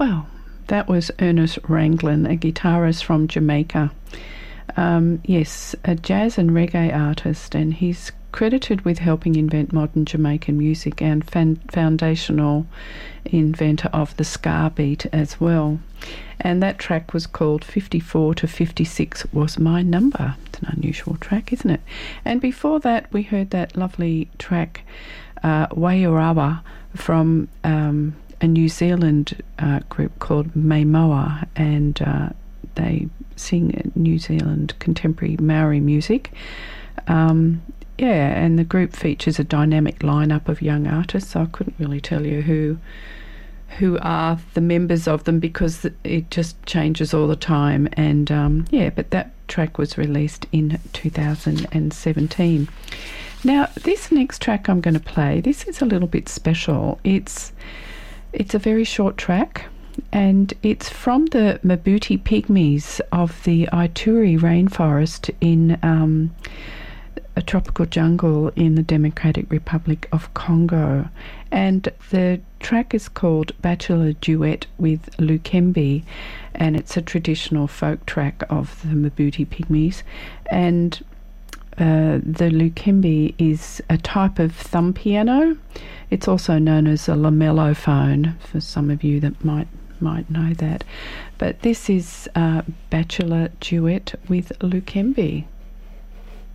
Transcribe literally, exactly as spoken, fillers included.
Well, that was Ernest Ranglin, a guitarist from Jamaica. Um, yes, a jazz and reggae artist, and he's credited with helping invent modern Jamaican music and fan- foundational inventor of the ska beat as well. And that track was called fifty-four to fifty-six Was My Number. It's an unusual track, isn't it? And before that, we heard that lovely track, uh, Waiurawa, from um, a New Zealand uh, group called Maimoa, and uh, they sing New Zealand contemporary Maori music. Um, yeah, and the group features a dynamic lineup of young artists. So I couldn't really tell you who who are the members of them because it just changes all the time. And um, yeah, but that track was released in two thousand seventeen. Now, this next track I'm going to play, this is a little bit special. It's it's a very short track, and it's from the Mabuti Pygmies of the Ituri rainforest in um, a tropical jungle in the Democratic Republic of Congo. And the track is called Bachelor Duet with Lukembe, and it's a traditional folk track of the Mabuti Pygmies. And uh, the Lukembe is a type of thumb piano. It's also known as a lamellophone, for some of you that might might know that. But this is uh, Bachelor Duet with Lukembe.